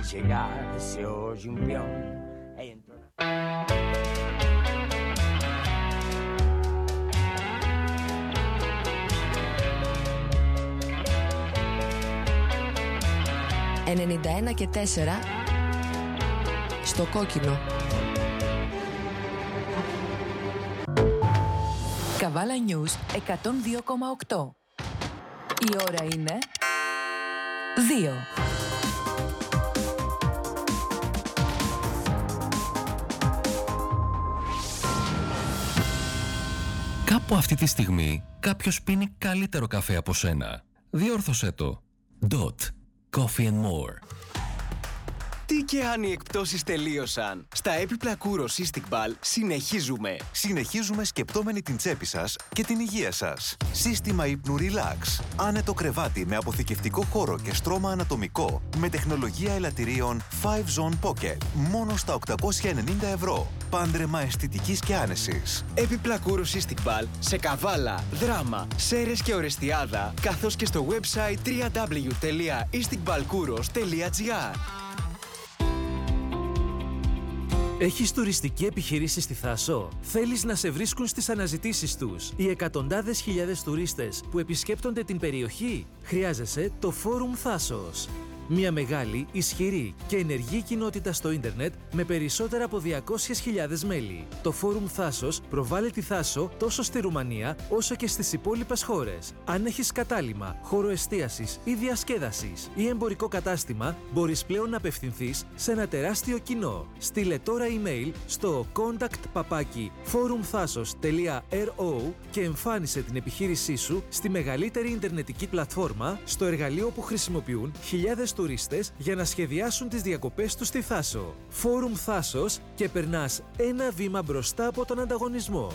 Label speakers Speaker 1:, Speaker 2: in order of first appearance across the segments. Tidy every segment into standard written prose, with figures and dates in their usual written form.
Speaker 1: chegasse hoje peão.
Speaker 2: «91 και 4» στο κόκκινο. Καβάλα News 102,8. Η ώρα είναι 2.
Speaker 3: Κάπου αυτή τη στιγμή κάποιος πίνει καλύτερο καφέ από σένα. Διόρθωσέ το. Dot. Coffee and more.
Speaker 4: Τι και αν οι εκπτώσεις τελείωσαν. Στα έπιπλα Kouros Istikbal συνεχίζουμε.
Speaker 5: Συνεχίζουμε σκεπτόμενοι την τσέπη σας και την υγεία σας. Σύστημα ύπνου Relax. Άνετο κρεβάτι με αποθηκευτικό χώρο και στρώμα ανατομικό. Με τεχνολογία ελαττηρίων 5-Zone Pocket. Μόνο στα 890 ευρώ. Πάντρεμα αισθητικής και άνεσης.
Speaker 4: Έπιπλα Kouros Istikbal σε Καβάλα, Δράμα, Σέρες και Ορεστιάδα, καθώς και στο website www.istikbalkouros.gr.
Speaker 6: Έχεις τουριστική επιχείρηση στη Θάσο? Θέλεις να σε βρίσκουν στις αναζητήσεις τους οι εκατοντάδες χιλιάδες τουρίστες που επισκέπτονται την περιοχή? Χρειάζεσαι το Φόρουμ Θάσος. Μια μεγάλη, ισχυρή και ενεργή κοινότητα στο ίντερνετ με περισσότερα από 200.000 μέλη. Το Φόρουμ Θάσος προβάλλει τη Θάσο τόσο στη Ρουμανία όσο και στις υπόλοιπες χώρες. Αν έχεις κατάλημα, χώρο εστίασης ή διασκέδασης ή εμπορικό κατάστημα, μπορείς πλέον να απευθυνθείς σε ένα τεράστιο κοινό. Στείλε τώρα email στο contact@forumthasos.ro και εμφάνισε την επιχείρησή σου στη μεγαλύτερη ιντερνετική πλατφόρμα, στο εργαλείο που χρησιμοποιούν χιλιάδες τουρίστες για να σχεδιάσουν τις διακοπές τους στη Θάσο. Φόρουμ Θάσος και περνάς ένα βήμα μπροστά από τον ανταγωνισμό.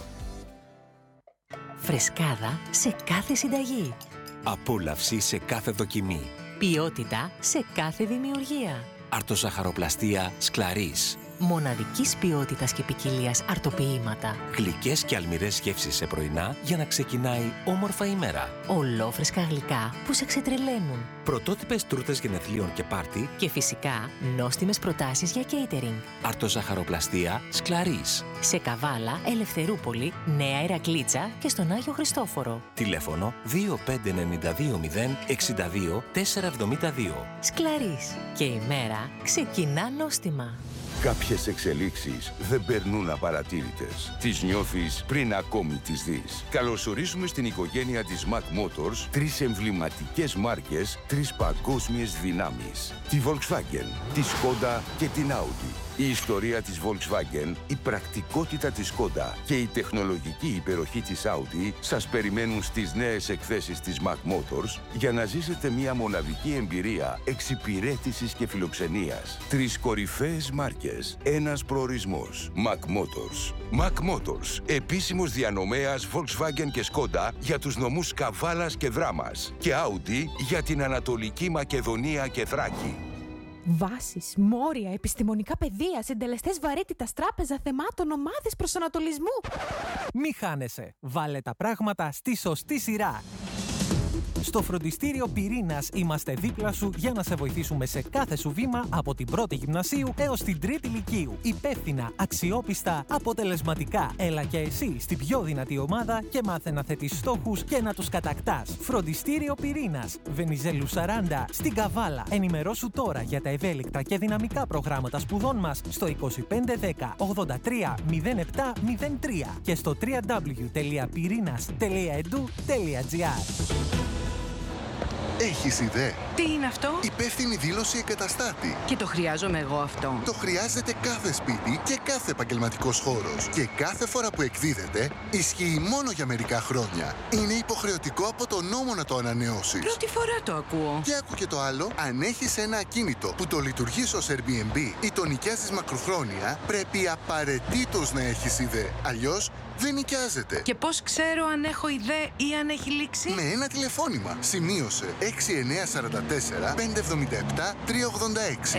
Speaker 7: Φρεσκάδα σε κάθε συνταγή.
Speaker 8: Απόλαυση σε κάθε δοκιμή.
Speaker 7: Ποιότητα σε κάθε δημιουργία.
Speaker 8: Αρτοζαχαροπλαστία Σκλαρίς.
Speaker 7: Μοναδικής ποιότητας και ποικιλίας αρτοποιήματα.
Speaker 8: Γλυκές και αλμυρές γεύσεις σε πρωινά για να ξεκινάει όμορφα η μέρα.
Speaker 7: Ολόφρεσκα γλυκά που σε ξετρελαίνουν.
Speaker 8: Πρωτότυπες τούρτες γενεθλίων και πάρτι.
Speaker 7: Και φυσικά νόστιμες προτάσεις για catering.
Speaker 8: Αρτοζαχαροπλαστία Σκλαρίς.
Speaker 7: Σε Καβάλα, Ελευθερούπολη, Νέα Ηρακλήτσα και στον Άγιο Χριστόφορο.
Speaker 8: Τηλέφωνο 25920 62 472.
Speaker 7: Σκλαρίς. Και η μέρα ξεκινά νόστιμα.
Speaker 9: Κάποιες εξελίξεις δεν περνούν απαρατήρητες. Τις νιώθεις πριν ακόμη τις δεις. Καλωσορίζουμε στην οικογένεια της Mac Motors 3 εμβληματικές μάρκες, 3 παγκόσμιες δυνάμεις. Τη Volkswagen, τη Skoda και την Audi. Η ιστορία της Volkswagen, η πρακτικότητα της Skoda και η τεχνολογική υπεροχή της Audi σας περιμένουν στις νέες εκθέσεις της Mac Motors για να ζήσετε μια μοναδική εμπειρία εξυπηρέτησης και φιλοξενίας. 3 κορυφαίες μάρκες, ένας προορισμός. Mac Motors. Mac Motors, επίσημος διανομέας Volkswagen και Skoda για τους νομούς Καβάλας και Δράμας και Audi για την Ανατολική Μακεδονία και Θράκη.
Speaker 10: Βάσεις, μόρια, επιστημονικά πεδία, συντελεστές βαρύτητας, τράπεζα θεμάτων, ομάδες προσανατολισμού.
Speaker 11: Μη χάνεσαι. Βάλε τα πράγματα στη σωστή σειρά. Στο φροντιστήριο Πυρήνας είμαστε δίπλα σου για να σε βοηθήσουμε σε κάθε σου βήμα από την πρώτη γυμνασίου έως την τρίτη λυκείου. Υπεύθυνα, αξιόπιστα, αποτελεσματικά. Έλα και εσύ στην πιο δυνατή ομάδα και μάθε να θέτεις στόχους και να τους κατακτάς. Φροντιστήριο Πυρήνας, Βενιζέλου 40, στην Καβάλα. Ενημερώσου τώρα για τα ευέλικτα και δυναμικά προγράμματα σπουδών μας στο 2510 83 07 03 και στο www.pyrinas.edu.gr.
Speaker 12: Έχεις ιδέα?
Speaker 13: Τι είναι αυτό?
Speaker 12: Υπεύθυνη δήλωση εγκαταστάτη.
Speaker 13: Και το χρειάζομαι εγώ αυτό.
Speaker 12: Το χρειάζεται κάθε σπίτι και κάθε επαγγελματικός χώρος. Και κάθε φορά που εκδίδεται, ισχύει μόνο για μερικά χρόνια. Είναι υποχρεωτικό από τον νόμο να το ανανεώσεις.
Speaker 13: Πρώτη φορά το ακούω.
Speaker 12: Και άκου και το άλλο, αν έχεις ένα ακίνητο που το λειτουργείς ως Airbnb ή το νοικιάζεις μακροχρόνια, πρέπει απαραίτητος να έχεις ιδέα. Αλλιώς δεν νοικιάζεται.
Speaker 13: Και πώς ξέρω αν έχω ιδέα ή αν έχει λήξει?
Speaker 12: Με ένα τηλεφώνημα. Σημείωσε 6944 577 386.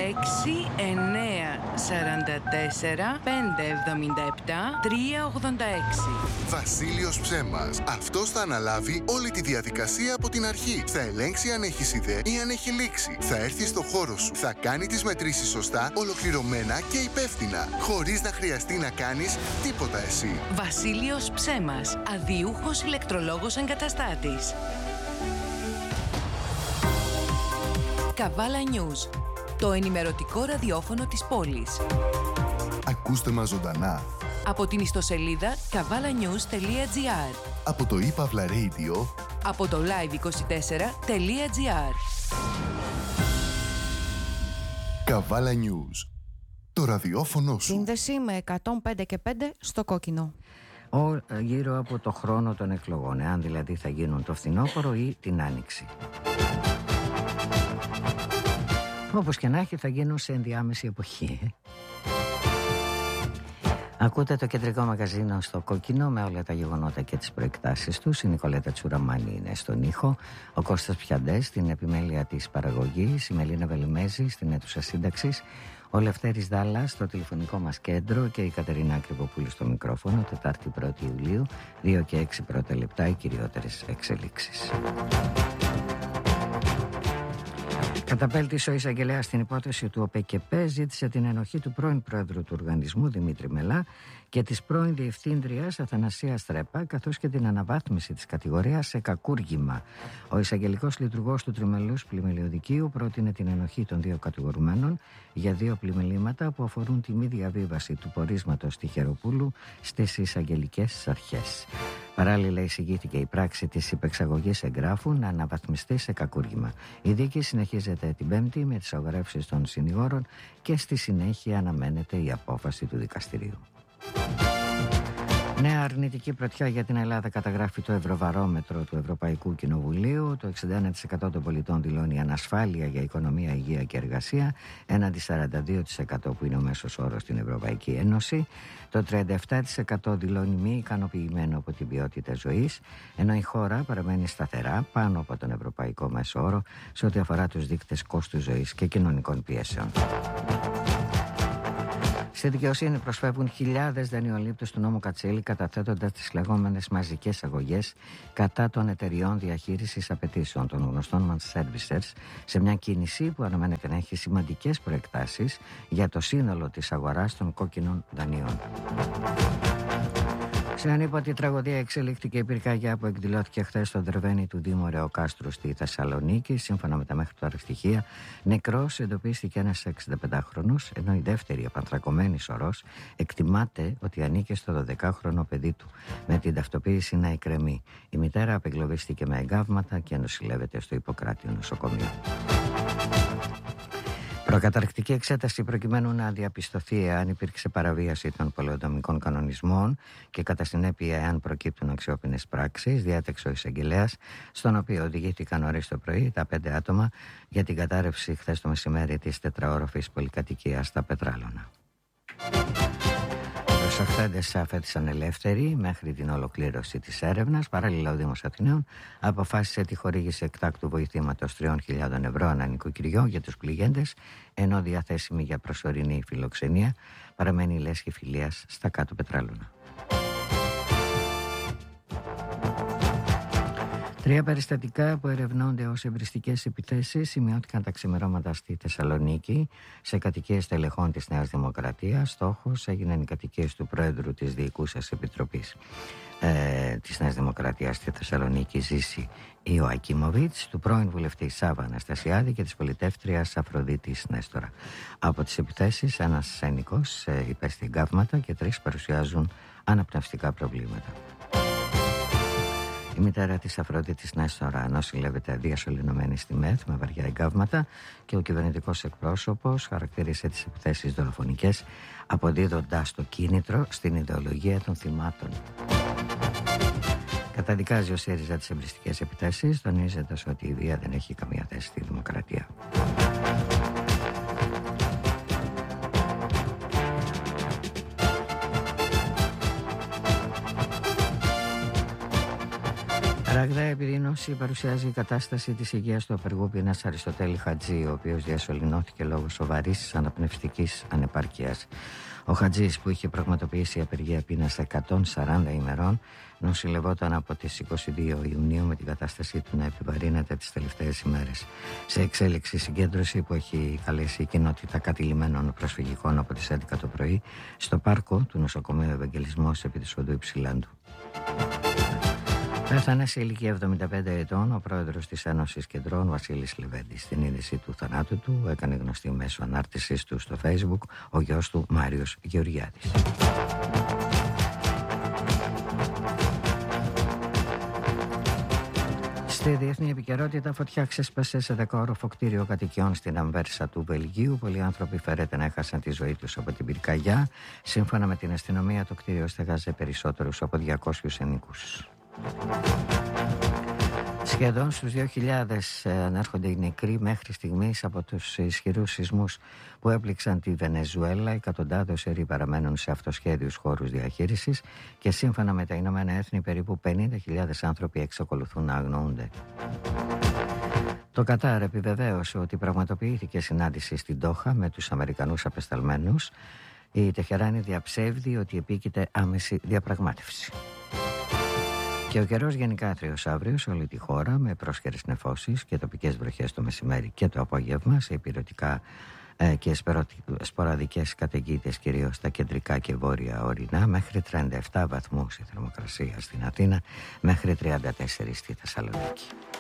Speaker 13: 6944 577 386.
Speaker 12: Βασίλειος Ψέμας. Αυτός θα αναλάβει όλη τη διαδικασία από την αρχή. Θα ελέγξει αν έχει ιδέα ή αν έχει λήξει. Θα έρθει στο χώρο σου. Θα κάνει τις μετρήσεις σωστά, ολοκληρωμένα και υπεύθυνα. Χωρίς να χρειαστεί να κάνεις τίποτα εσύ.
Speaker 13: Βασίλειος Ψέμας. Αδιούχος ηλεκτρολόγος εγκαταστάτης.
Speaker 2: Καβάλα News. Το ενημερωτικό ραδιόφωνο της πόλης.
Speaker 12: Ακούστε μας ζωντανά
Speaker 2: Από την ιστοσελίδα kavalanews.gr,
Speaker 12: από το ePavla Radio,
Speaker 2: από το live24.gr.
Speaker 12: Καβάλα News. Το ραδιόφωνο σου.
Speaker 14: Σύνδεση με 105,5 στο κόκκινο.
Speaker 15: Γύρω από το χρόνο των εκλογών, εάν δηλαδή θα γίνουν το φθινόπωρο ή την άνοιξη. Όπως και να έχει, θα γίνουν σε ενδιάμεση εποχή. Ακούτε το κεντρικό μαγαζίνο στο κόκκινο με όλα τα γεγονότα και τις προεκτάσεις τους. Η Νικολέτα Τσουραμάνη είναι στον ήχο, ο Κώστας Πιαντές στην επιμέλεια της παραγωγής, η Μελίνα Βελιμέζη στην αίθουσα σύνταξης, ο Λευτέρης Δάλλας στο τηλεφωνικό μας κέντρο και η Κατερίνα Κρυποπούλου στο μικρόφωνο. Τετάρτη 1η Ιουλίου, 2 και 6 πρώτα λεπτά, οι κυριότερες εξελίξεις. Καταπέλτησε ο εισαγγελέας στην υπόθεση του ΟΠΕΚΕΠΕ, ζήτησε την ενοχή του πρώην πρόεδρου του οργανισμού Δημήτρη Μελά και της πρώην διευθύντριας Αθανασίας Στρέπα, καθώς και την αναβάθμιση της κατηγορίας σε κακούργημα. Ο εισαγγελικός λειτουργός του τριμελούς πλημελιωδικείου πρότεινε την ενοχή των δύο κατηγορουμένων για δύο πλημελήματα που αφορούν τη μη διαβίβαση του πορίσματος Τυχεροπούλου στις εισαγγελικές αρχές. Παράλληλα, εισηγήθηκε η πράξη της υπεξαγωγής εγγράφου να αναβαθμιστεί σε κακούργημα. Η δίκη συνεχίζεται την Πέμπτη με τις αγορεύσεις των συνηγόρων και στη συνέχεια αναμένεται η απόφαση του δικαστηρίου. Νέα αρνητική πρωτιά για την Ελλάδα καταγράφει το Ευρωβαρόμετρο του Ευρωπαϊκού Κοινοβουλίου. Το 61% των πολιτών δηλώνει ανασφάλεια για οικονομία, υγεία και εργασία, έναντι 42% που είναι ο μέσος όρος στην Ευρωπαϊκή Ένωση. Το 37% δηλώνει μη ικανοποιημένο από την ποιότητα ζωής, ενώ η χώρα παραμένει σταθερά πάνω από τον ευρωπαϊκό μέσο όρο σε ό,τι αφορά τους δείκτες κόστους ζωής και κοινωνικών πιέσεων. Στη δικαιοσύνη προσφεύγουν χιλιάδες δανειολήπτες του νόμου Κατσέλη, καταθέτοντας τις λεγόμενες μαζικές αγωγές κατά των εταιριών διαχείρισης απαιτήσεων, των γνωστών man servicers, σε μια κίνηση που αναμένεται να έχει σημαντικές προεκτάσεις για το σύνολο της αγοράς των κόκκινων δανείων. Σε ανίποτη τραγωδία εξελίχθηκε η πυρκαγιά που εκδηλώθηκε χθες στο Δρεβένι του Δήμου Ρεοκάστρου στη Θεσσαλονίκη. Σύμφωνα με τα μέχρι τώρα στοιχεία, νεκρός εντοπίστηκε ένας 65χρονος, ενώ η δεύτερη απανθρακωμένη σωρός εκτιμάται ότι ανήκε στο 12χρονο παιδί του, με την ταυτοποίηση να εκκρεμεί. Η μητέρα απεγκλωβίστηκε με εγκάβματα και νοσηλεύεται στο Ιπποκράτιο νοσοκομείο. Προκαταρκτική εξέταση προκειμένου να διαπιστωθεί εάν υπήρξε παραβίαση των πολεοδομικών κανονισμών και κατά συνέπεια εάν προκύπτουν αξιόπινες πράξεις, διέταξε ο εισαγγελέας, στον οποίο οδηγήθηκαν νωρίς το πρωί τα 5 άτομα για την κατάρρευση χθες το μεσημέρι της τετραόροφης πολυκατοικίας στα Πετράλωνα. Οι προσαχθέντες αφέθησαν ελεύθεροι μέχρι την ολοκλήρωση της έρευνας. Παράλληλα, ο Δήμος Αθηναίων αποφάσισε τη χορήγηση εκτάκτου βοηθήματος 3.000 ευρώ ανά νοικοκυριό για τους πληγέντες, ενώ διαθέσιμη για προσωρινή φιλοξενία παραμένει η λέσχη φιλίας στα κάτω Πετράλωνα. 3 περιστατικά που ερευνώνται ως εμπριστικές επιθέσεις σημειώθηκαν τα ξημερώματα στη Θεσσαλονίκη σε κατοικίες τελεχών της Νέας Δημοκρατίας. Στόχος έγιναν οι κατοικίες του Πρόεδρου της Διοικούσας Επιτροπής της Νέας Δημοκρατίας στη Θεσσαλονίκη, Ζήση Ιωακίμοβιτς, του πρώην βουλευτή Σάβα Αναστασιάδη και της πολιτεύτριας Αφροδίτης Νέστορα. Από τις επιθέσεις, ένας ένοικος υπέστη εγκάβματα και 3 παρουσιάζουν αναπνευστικά προβλήματα. Η μητέρα της Αφροδίτης Νέστορα νοσηλεύεται διασωληνωμένη στη ΜΕΘ με βαριά εγκάβματα και ο κυβερνητικός εκπρόσωπος χαρακτήρισε τις επιθέσεις δολοφονικές, αποδίδοντας το κίνητρο στην ιδεολογία των θυμάτων. Καταδικάζει ο ΣΥΡΙΖΑ τις εμπριστικές επιθέσεις, τονίζοντας ότι η βία δεν έχει καμία θέση στη δημοκρατία. Ραγδαία επιδείνωση παρουσιάζει η κατάσταση της υγείας του απεργού πείνας Αριστοτέλη Χατζή, ο οποίος διασωληνώθηκε λόγω σοβαρής αναπνευστικής ανεπάρκειας. Ο Χατζής, που είχε πραγματοποιήσει απεργία πείνας 140 ημερών, νοσηλευόταν από τις 22 Ιουνίου με την κατάστασή του να επιβαρύνεται τις τελευταίες ημέρες. Σε εξέλιξη συγκέντρωση που έχει καλέσει η κοινότητα κατηλημένων προσφυγικών από τις 11 το πρωί στο πάρκο του νοσοκομείου Ευαγγελισμός επί της οδού Υψηλάντου. Πέθανε σε ηλικία 75 ετών ο πρόεδρος της Ένωσης Κεντρών, Βασίλης Λεβέντης. Στην είδηση του θανάτου του έκανε γνωστή μέσω ανάρτησης του στο Facebook ο γιος του Μάριος Γεωργιάδης. Στη διεθνή επικαιρότητα, φωτιά ξέσπασε σε 10όροφο κτίριο κατοικιών στην Αμβέρσα του Βελγίου. Πολλοί άνθρωποι φέρεται να έχασαν τη ζωή τους από την πυρκαγιά. Σύμφωνα με την αστυνομία, το κτίριο στεγάζε περισσότερους από 200 ενοίκους. Σχεδόν στους 2.000 ανέρχονται οι νεκροί μέχρι στιγμής από τους ισχυρούς σεισμούς που έπληξαν τη Βενεζουέλα. Εκατοντάδες εροί παραμένουν σε αυτοσχέδιους χώρους διαχείρισης και σύμφωνα με τα Ηνωμένα Έθνη περίπου 50.000 άνθρωποι εξακολουθούν να αγνοούνται. Το Κατάρ επιβεβαίωσε ότι πραγματοποιήθηκε συνάντηση στην Ντόχα με τους Αμερικανούς απεσταλμένους. Η Τεχεράνη διαψεύδει ότι επίκειται άμεση διαπραγμάτευση. Και ο καιρός γενικά άθριος αύριο σε όλη τη χώρα, με πρόσχερες νεφώσεις και τοπικές βροχές το μεσημέρι και το απόγευμα, σε υπηρετικά και σποραδικές καταιγίδες κυρίως στα κεντρικά και βόρεια ορεινά, μέχρι 37 βαθμούς η θερμοκρασία στην Αθήνα, μέχρι 34 στη Θεσσαλονίκη.